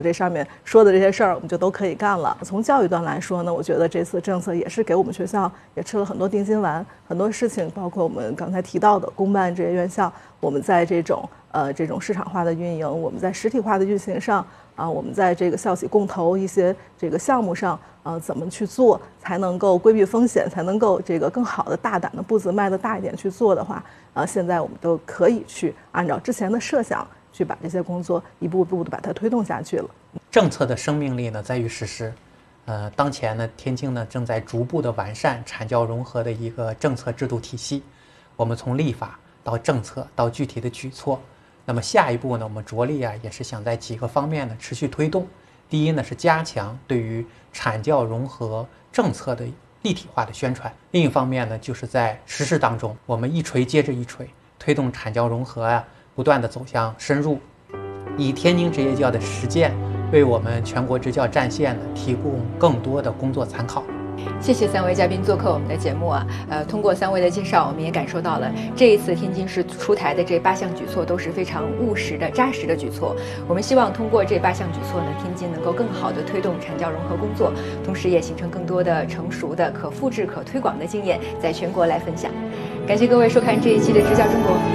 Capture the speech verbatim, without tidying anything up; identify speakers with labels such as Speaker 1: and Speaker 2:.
Speaker 1: 这上面说的这些事儿，我们就都可以干了。从教育端来说呢，我觉得这次政策也是给我们学校也吃了很多定心丸，很多事情，包括我们刚才提到的公办这些院校，我们在这种呃这种市场化的运营，我们在实体化的运行上啊，我们在这个校企共投一些这个项目上，呃，怎么去做才能够规避风险，才能够这个更好的大胆的步子迈得大一点去做的话，呃，现在我们都可以去按照之前的设想。去把这些工作一步步的把它推动下去了。
Speaker 2: 政策的生命力呢，在于实施。呃，当前呢，天津呢正在逐步的完善产教融合的一个政策制度体系。我们从立法到政策到具体的举措，那么下一步呢，我们着力啊，也是想在几个方面呢持续推动。第一呢，是加强对于产教融合政策的立体化的宣传；另一方面呢，就是在实施当中，我们一锤接着一锤，推动产教融合啊。不断的走向深入，以天津职业教的实践为我们全国职教战线呢提供更多的工作参考。
Speaker 3: 谢谢三位嘉宾做客我们的节目啊，呃，通过三位的介绍，我们也感受到了这一次天津市出台的这八项举措都是非常务实的、扎实的举措。我们希望通过这八项举措呢，天津能够更好的推动产教融合工作，同时也形成更多的成熟的、可复制、可推广的经验，在全国来分享。感谢各位收看这一期的支教中国。